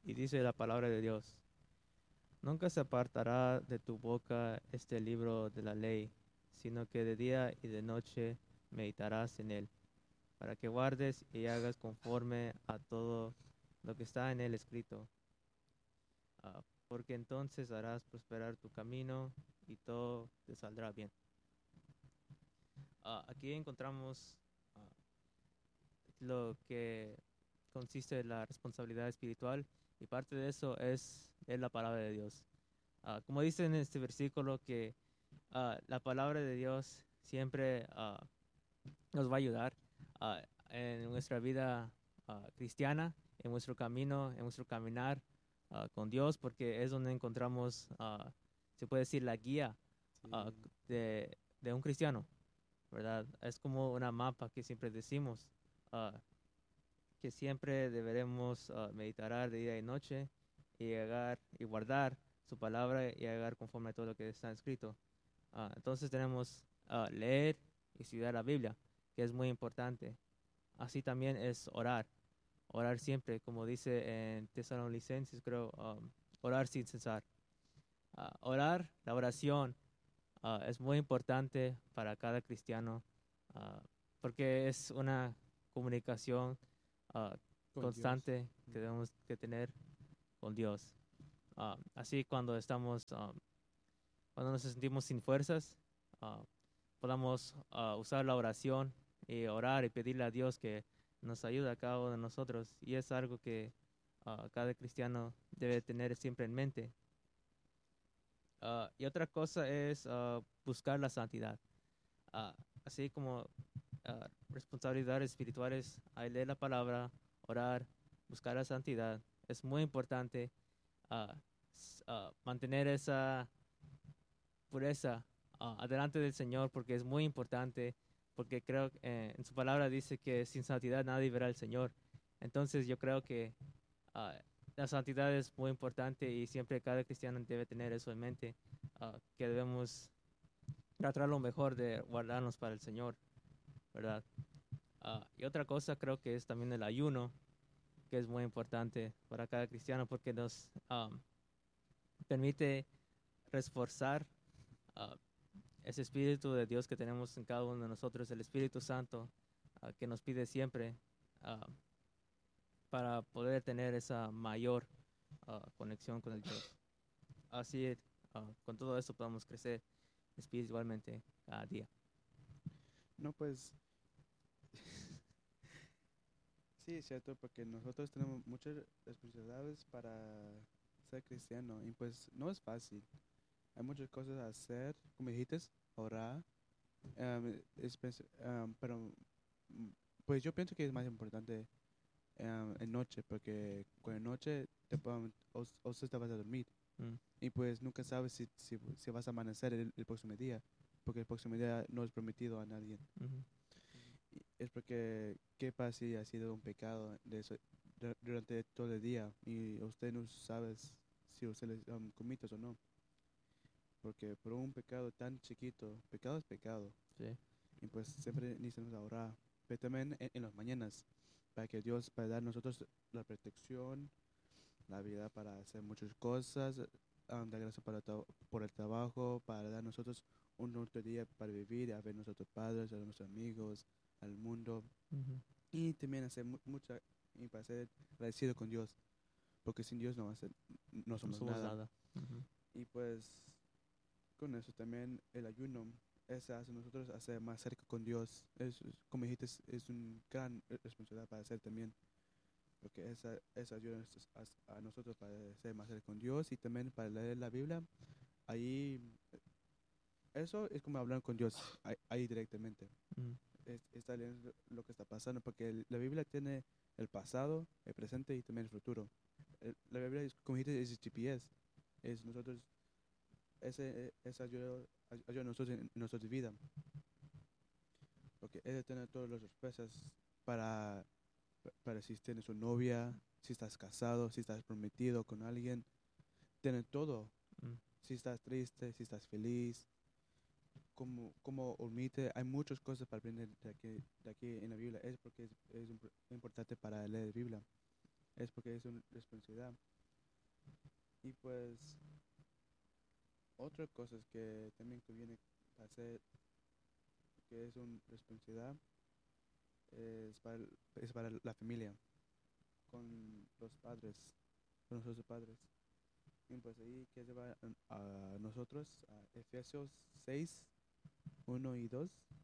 Y dice la palabra de Dios, nunca se apartará de tu boca este libro de la ley, sino que de día y de noche meditarás en él, para que guardes y hagas conforme a todo lo que está en él escrito. Porque entonces harás prosperar tu camino y todo te saldrá bien. Aquí encontramos ah, lo que consiste en la responsabilidad espiritual y parte de eso es la palabra de Dios. Como dice en este versículo que la palabra de Dios siempre nos va a ayudar en nuestra vida cristiana, en nuestro camino, en nuestro caminar con Dios, porque es donde encontramos, se puede decir, la guía ah, Sí, de un cristiano, ¿verdad? Es como una mapa que siempre decimos, ah, que siempre deberemos meditar de día y noche y llegar y guardar su palabra y llegar conforme a todo lo que está escrito. Entonces tenemos leer y estudiar la Biblia, que es muy importante. Así también es orar, orar siempre, como dice en Tesalonicenses, creo, orar sin cesar. Orar, la oración, es muy importante para cada cristiano, ah, porque es una comunicación ah, con Dios. constante que Ujú. debemos que tener con Dios. Así cuando estamos, cuando nos sentimos sin fuerzas, ah, podamos usar la oración y orar y pedirle a Dios que nos ayude a cada uno de nosotros. Y es algo que cada cristiano debe tener siempre en mente. Y otra cosa es buscar la santidad. Ah, Así como responsabilidades espirituales, hay leer la palabra, orar, buscar la santidad. Es muy importante mantener esa pureza adelante del Señor porque es muy importante, porque creo que en su palabra dice que sin santidad nadie verá al Señor. Entonces yo creo que ah, la santidad es muy importante y siempre cada cristiano debe tener eso en mente, que debemos tratar lo mejor de guardarnos para el Señor, ¿verdad? Y otra cosa creo que es también el ayuno, que es muy importante para cada cristiano porque nos permite reforzar ah, ese Espíritu de Dios que tenemos en cada uno de nosotros, el Espíritu Santo, que nos pide siempre ah, para poder tener esa mayor conexión con el Dios. Así, con todo esto podemos crecer espiritualmente cada día. No, pues sí, es cierto, porque nosotros tenemos muchas responsabilidades para ser cristiano y pues no es fácil. Hay muchas cosas a hacer, como dijiste, orar, pero mm, pues yo pienso que es más importante en noche, porque con la noche o se te vas a dormir Mm, y pues nunca sabes si vas a amanecer el próximo día, porque el próximo día no es prometido a nadie. ujú. Y es porque, ¿qué pasa si ha sido un pecado durante todo el día y usted no sabe si usted le comete o no? Porque por un pecado tan chiquito, pecado es pecado. Sí. Y pues siempre necesitamos orar. Pero también en las mañanas, para que Dios, para dar a nosotros la protección, la vida para hacer muchas cosas, dar gracias por el trabajo, para dar a nosotros un otro día para vivir, a ver a nuestros padres, a nuestros amigos, al mundo. Ujú. Y también hacer mucha, y para ser agradecido con Dios, porque sin Dios no No somos somos nada. nada. Ujú. Y pues con eso también el ayuno, ese hace nosotros hacer más cerca con Dios. Como dijiste, es un gran responsabilidad para hacer también, porque esa ayuda a nosotros para ser más cerca con Dios y también para leer la Biblia. Ahí, eso es como hablar con Dios ahí directamente. Mm, Está leyendo lo que está pasando, porque la Biblia tiene el pasado, el presente y también el futuro. La Biblia, como dijiste, es el GPS. Es nosotros, esa ayuda a nosotros en nuestra vida, porque es de tener todas las respuestas para, para si tienes una novia, si estás casado, si estás prometido con alguien, tener todo. mm, Si estás triste, si estás feliz, como omite, hay muchas cosas para aprender de aquí en la Biblia. Es porque es importante para leer Biblia. es porque es una responsabilidad. Y pues otra cosa es que también conviene hacer, que es una responsabilidad, es para la familia, con los padres, con nuestros padres. Y pues ahí que lleva a nosotros a Efesios 6, 1 y 2.